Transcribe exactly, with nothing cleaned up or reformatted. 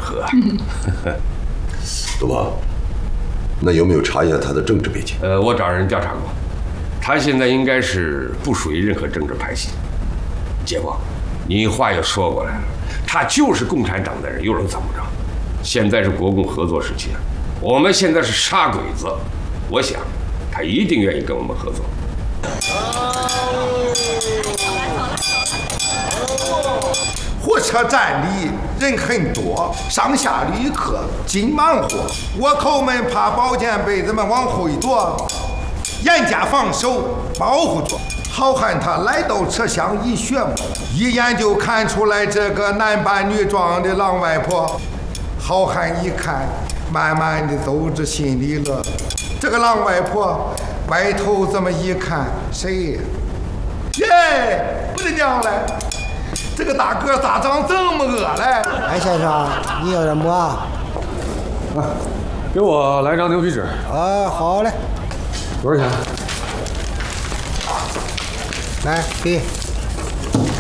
喝。 董王，那有没有查一下他的政治背景？ 呃，我找人调查过，他现在应该是不属于任何政治派系。结果，你话又说过来了，他就是共产党的人，又能怎么着？现在是国共合作时期，我们现在是杀鬼子，我想他一定愿意跟我们合作。 火车站里人很多，上下旅客金忙活。倭寇们怕宝剑被子们往后一躲，严加防守保护着。好汉他来到车厢一旋目，一眼就看出来这个男扮女装的狼外婆。好汉一看，慢慢的走至心里了。这个狼外婆歪头这么一看，谁呀？耶，我的娘嘞！这个大个咋长这么饿嘞？ 哎，先生，你要什么啊？ 啊，给我来张牛皮纸。 啊，好嘞。 多少钱？ 来，给。